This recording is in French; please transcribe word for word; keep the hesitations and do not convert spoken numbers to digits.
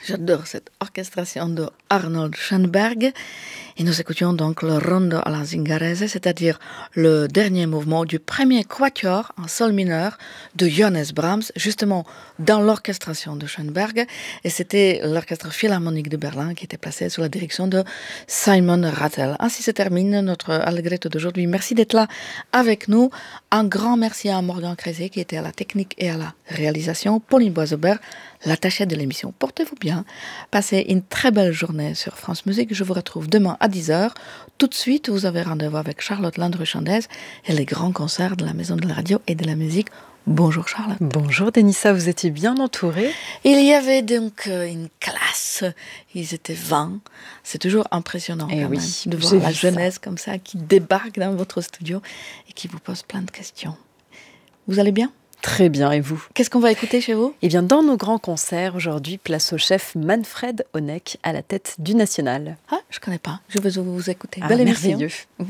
J'adore cette orchestration de Arnold Schoenberg. Et nous écoutions donc le Rondo alla Zingarese, c'est-à-dire le dernier mouvement du premier quatuor en sol mineur de Johannes Brahms, justement dans l'orchestration de Schoenberg. Et c'était l'Orchestre Philharmonique de Berlin qui était placé sous la direction de Simon Rattle. Ainsi se termine notre Allegretto d'aujourd'hui. Merci d'être là avec nous. Un grand merci à Morgan Crézé qui était à la technique et à la réalisation. Pauline Boisaubert, l'attachée de l'émission. Portez-vous bien. Passez une très belle journée sur France Musique. Je vous retrouve demain à dix heures. Tout de suite, vous avez rendez-vous avec Charlotte Landru-Chandès et les grands concerts de la Maison de la Radio et de la Musique. Bonjour Charlotte. Bonjour Denissa, vous étiez bien entourée? Il y avait donc une classe, ils étaient vingt. C'est toujours impressionnant eh quand oui, même, de voir la jeunesse ça. Comme ça qui débarque dans votre studio et qui vous pose plein de questions. Vous allez bien? Très bien, et vous? Qu'est-ce qu'on va écouter chez vous? Eh bien, dans nos grands concerts, aujourd'hui, place au chef Manfred Honeck à la tête du National. Ah, je ne connais pas, je vais vous écouter. Ah, Belle émission. merveilleux.